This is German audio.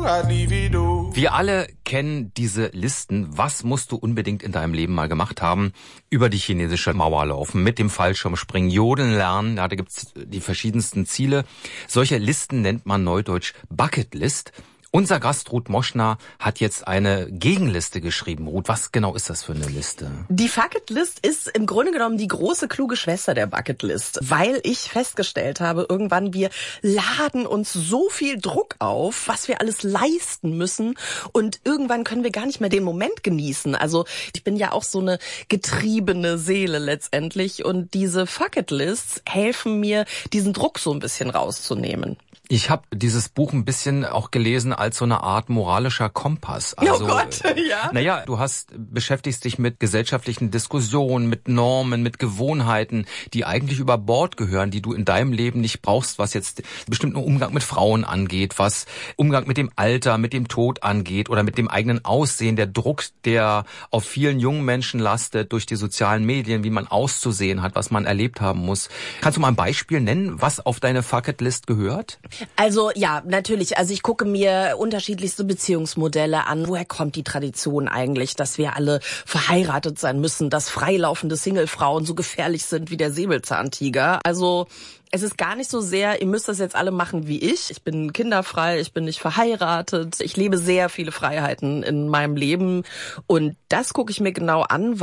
Wir alle kennen diese Listen. Was musst du unbedingt in deinem Leben mal gemacht haben? Über die chinesische Mauer laufen, mit dem Fallschirmspringen, jodeln lernen. Ja, da gibt's die verschiedensten Ziele. Solche Listen nennt man neudeutsch Bucketlist. Unser Gast Ruth Moschner hat jetzt eine Gegenliste geschrieben. Ruth, was genau ist das für eine Liste? Die Bucketlist ist im Grunde genommen die große, kluge Schwester der Bucketlist, weil ich festgestellt habe, irgendwann wir laden uns so viel Druck auf, was wir alles leisten müssen und irgendwann können wir gar nicht mehr den Moment genießen. Also ich bin ja auch so eine getriebene Seele letztendlich und diese Bucketlists helfen mir, diesen Druck so ein bisschen rauszunehmen. Ich habe dieses Buch ein bisschen auch gelesen als so eine Art moralischer Kompass. Also, oh Gott, ja. Naja, du beschäftigst dich mit gesellschaftlichen Diskussionen, mit Normen, mit Gewohnheiten, die eigentlich über Bord gehören, die du in deinem Leben nicht brauchst, was jetzt bestimmten Umgang mit Frauen angeht, was Umgang mit dem Alter, mit dem Tod angeht oder mit dem eigenen Aussehen, der Druck, der auf vielen jungen Menschen lastet durch die sozialen Medien, wie man auszusehen hat, was man erlebt haben muss. Kannst du mal ein Beispiel nennen, was auf deine Bucketlist gehört? Also ja, natürlich. Also ich gucke mir unterschiedlichste Beziehungsmodelle an. Woher kommt die Tradition eigentlich, dass wir alle verheiratet sein müssen, dass freilaufende Singlefrauen so gefährlich sind wie der Säbelzahntiger? Also es ist gar nicht so sehr, ihr müsst das jetzt alle machen wie ich. Ich bin kinderfrei, ich bin nicht verheiratet. Ich lebe sehr viele Freiheiten in meinem Leben und das gucke ich mir genau an,